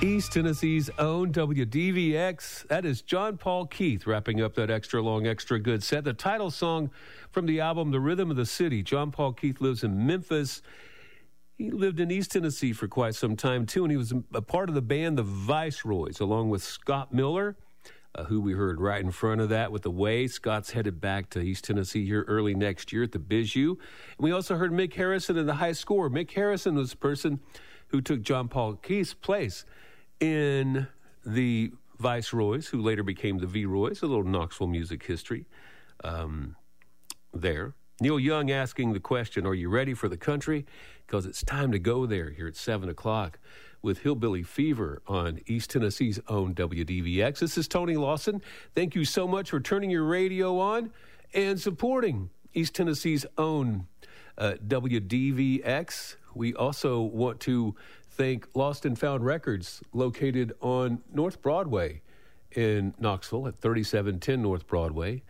East Tennessee's own WDVX. That is John Paul Keith wrapping up that extra long, extra good set. The title song from the album, The Rhythm of the City. John Paul Keith lives in Memphis. He lived in East Tennessee for quite some time, too, and he was a part of the band The Viceroys, along with Scott Miller, who we heard right in front of that with The Way. Scott's headed back to East Tennessee here early next year at the Bijou. And we also heard Mick Harrison in The High Score. Mick Harrison was the person who took John Paul Keith's place in the Viceroys, who later became the V-Roys, a little Knoxville music history there. Neil Young asking the question, are you ready for the country? Because it's time to go there here at 7 o'clock with Hillbilly Fever on East Tennessee's own WDVX. This is Tony Lawson. Thank you so much for turning your radio on and supporting East Tennessee's own WDVX. We also want to thank Lost and Found Records, located on North Broadway in Knoxville at 3710 North Broadway.